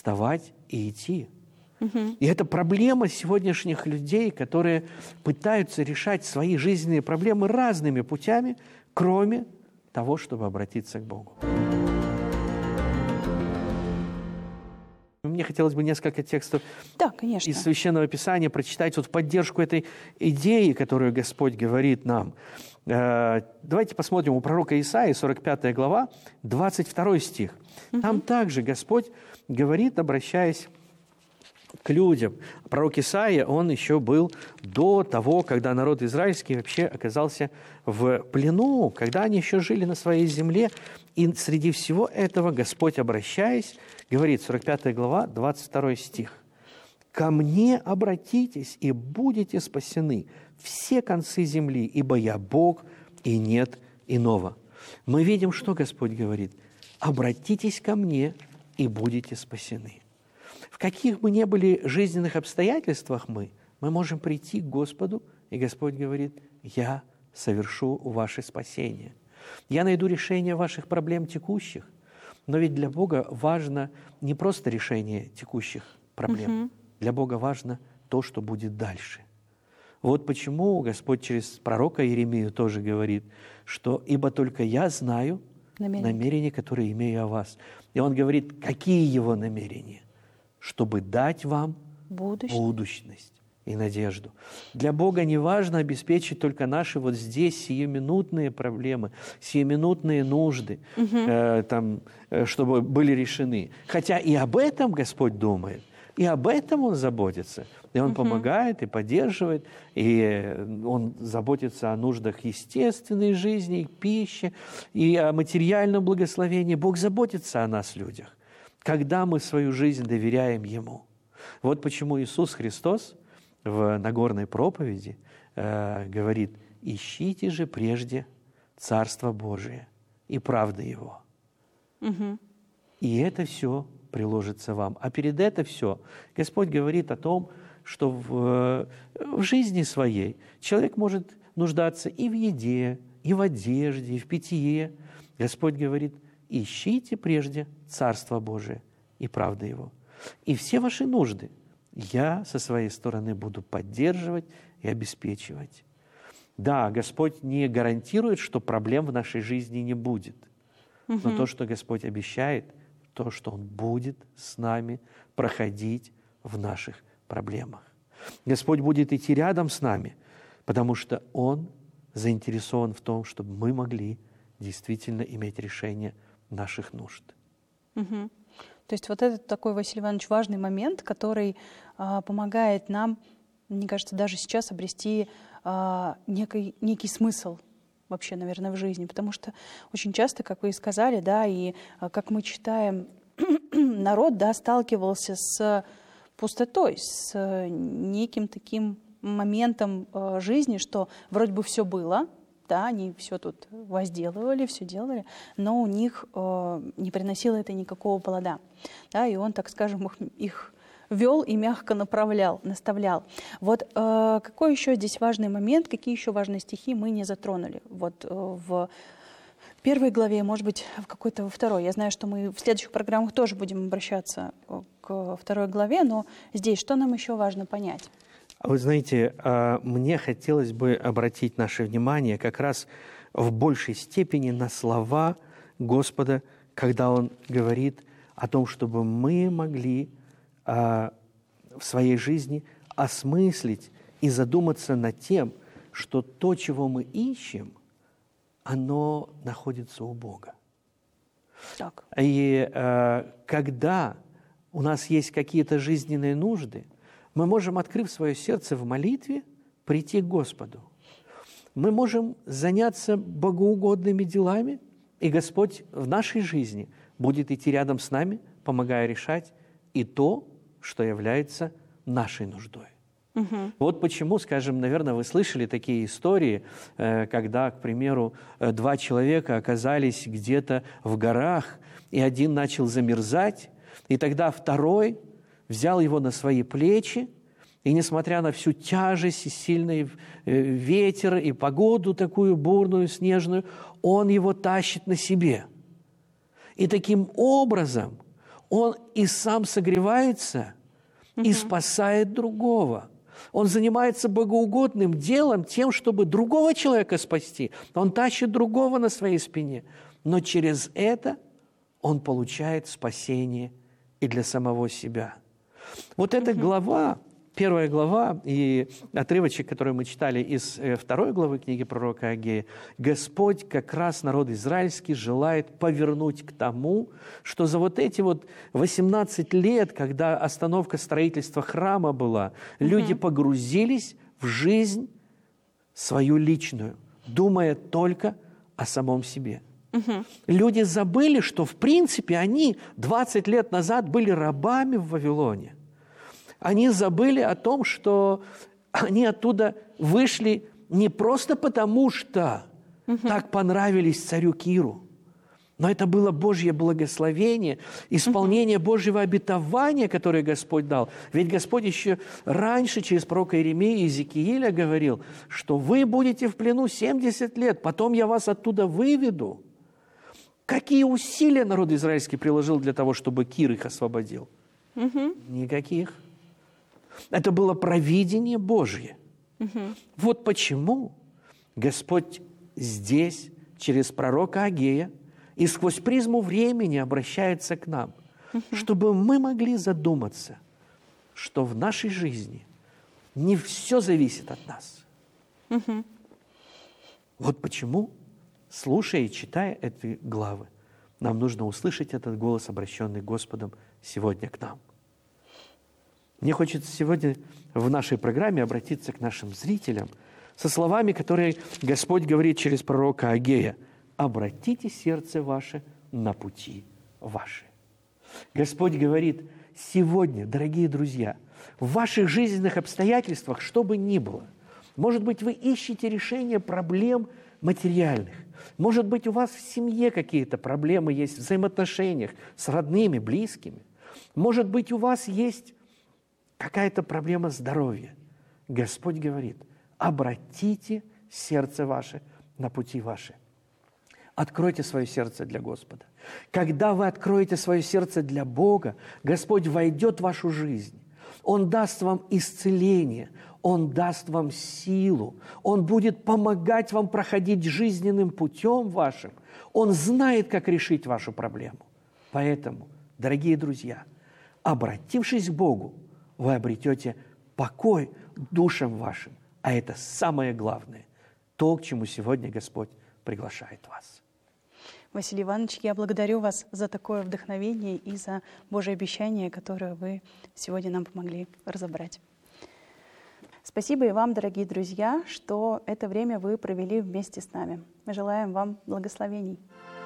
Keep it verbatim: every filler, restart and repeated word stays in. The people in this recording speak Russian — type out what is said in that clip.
вставать и идти. И это проблема сегодняшних людей, которые пытаются решать свои жизненные проблемы разными путями, кроме того, чтобы обратиться к Богу. Мне хотелось бы несколько текстов да, конечно. из Священного Писания прочитать вот в поддержку этой идеи, которую Господь говорит нам. Давайте посмотрим у пророка Исаии, сорок пятая глава, двадцать второй стих. Там угу. также Господь говорит, обращаясь к людям. Пророк Исаия, он еще был до того, когда народ израильский вообще оказался в плену, когда они еще жили на своей земле. И среди всего этого Господь, обращаясь, говорит, сорок пятая глава, двадцать второй стих. «Ко мне обратитесь, и будете спасены все концы земли, ибо я Бог, и нет иного». Мы видим, что Господь говорит. «Обратитесь ко мне, и будете спасены». В каких бы ни были жизненных обстоятельствах мы, мы можем прийти к Господу, и Господь говорит, «Я совершу ваше спасение. Я найду решение ваших проблем текущих». Но ведь для Бога важно не просто решение текущих проблем. Uh-huh. Для Бога важно то, что будет дальше. Вот почему Господь через пророка Иеремию тоже говорит, что «Ибо только я знаю намерения, намерения которые имею о вас». И Он говорит, какие Его намерения? Чтобы дать вам будущность. будущность и надежду. Для Бога не важно обеспечить только наши вот здесь сиюминутные проблемы, сиюминутные нужды, угу. э, там, э, чтобы были решены. Хотя и об этом Господь думает, и об этом Он заботится. И Он угу. помогает, и поддерживает, и Он заботится о нуждах естественной жизни, и пищи, и о материальном благословении. Бог заботится о нас, людях, когда мы свою жизнь доверяем Ему. Вот почему Иисус Христос в Нагорной проповеди э, говорит, «Ищите же прежде Царство Божие и правды Его». Угу. И это все приложится вам. А перед это все Господь говорит о том, что в, в жизни своей человек может нуждаться и в еде, и в одежде, и в питье. Господь говорит, ищите прежде Царство Божие и правды Его. И все ваши нужды я со своей стороны буду поддерживать и обеспечивать. Да, Господь не гарантирует, что проблем в нашей жизни не будет. Угу. Но то, что Господь обещает, то, что Он будет с нами проходить в наших проблемах. Господь будет идти рядом с нами, потому что Он заинтересован в том, чтобы мы могли действительно иметь решение наших нужд. Угу. То есть вот это такой, Василий Иванович, важный момент, который а, помогает нам, мне кажется, даже сейчас обрести а, некий, некий смысл вообще, наверное, в жизни. Потому что очень часто, как вы и сказали, да, и а, как мы читаем, народ, да, сталкивался с пустотой, с неким таким моментом а, жизни, что вроде бы все было, да, они все тут возделывали, все делали, но у них э, не приносило это никакого плода. Да, и он, так скажем, их, их вел и мягко направлял, наставлял. Вот э, какой еще здесь важный момент, какие еще важные стихи мы не затронули? Вот э, в первой главе, может быть, в какой-то во второй. Я знаю, что мы в следующих программах тоже будем обращаться к второй главе, но здесь что нам еще важно понять? Вы знаете, мне хотелось бы обратить наше внимание как раз в большей степени на слова Господа, когда Он говорит о том, чтобы мы могли в своей жизни осмыслить и задуматься над тем, что то, чего мы ищем, оно находится у Бога. Так. И когда у нас есть какие-то жизненные нужды, мы можем, открыв свое сердце в молитве, прийти к Господу. Мы можем заняться богоугодными делами, и Господь в нашей жизни будет идти рядом с нами, помогая решать и то, что является нашей нуждой. Угу. Вот почему, скажем, наверное, вы слышали такие истории, когда, к примеру, два человека оказались где-то в горах, и один начал замерзать, и тогда второй взял его на свои плечи, и несмотря на всю тяжесть и сильный ветер, и погоду такую бурную, снежную, он его тащит на себе. И таким образом Он и сам согревается, и спасает другого. Он занимается богоугодным делом, тем, чтобы другого человека спасти. Он тащит другого на своей спине. Но через это он получает спасение и для самого себя. Вот эта глава, первая глава и отрывочек, который мы читали из второй главы книги пророка Агея, Господь как раз народ израильский желает повернуть к тому, что за вот эти вот восемнадцать лет, когда остановка строительства храма была, люди погрузились в жизнь свою личную, думая только о самом себе. Люди забыли, что в принципе они двадцать лет назад были рабами в Вавилоне. Они забыли о том, что они оттуда вышли не просто потому, что так понравились царю Киру, но это было Божье благословение, исполнение Божьего обетования, которое Господь дал. Ведь Господь еще раньше через пророка Иеремию и Иезекииля говорил, что вы будете в плену семьдесят лет, потом я вас оттуда выведу. Какие усилия народ израильский приложил для того, чтобы Кир их освободил? Никаких. Это было провидение Божье. Вот почему Господь здесь, через пророка Агея, и сквозь призму времени обращается к нам, чтобы мы могли задуматься, что в нашей жизни не все зависит от нас. Вот почему, слушая и читая эти главы, нам нужно услышать этот голос, обращенный Господом сегодня к нам. Мне хочется сегодня в нашей программе обратиться к нашим зрителям со словами, которые Господь говорит через пророка Агея. «Обратите сердце ваше на пути ваши». Господь говорит, сегодня, дорогие друзья, в ваших жизненных обстоятельствах, что бы ни было, может быть, вы ищете решение проблем материальных, может быть, у вас в семье какие-то проблемы есть, в взаимоотношениях с родными, близкими, может быть, у вас есть какая-то проблема здоровья. Господь говорит, обратите сердце ваше на пути ваши. Откройте свое сердце для Господа. Когда вы откроете свое сердце для Бога, Господь войдет в вашу жизнь. Он даст вам исцеление, Он даст вам силу, Он будет помогать вам проходить жизненным путем вашим. Он знает, как решить вашу проблему. Поэтому, дорогие друзья, обратившись к Богу, вы обретете покой душам вашим. А это самое главное, то, к чему сегодня Господь приглашает вас. Василий Иванович, я благодарю вас за такое вдохновение и за Божье обещание, которое вы сегодня нам помогли разобрать. Спасибо и вам, дорогие друзья, что это время вы провели вместе с нами. Мы желаем вам благословений.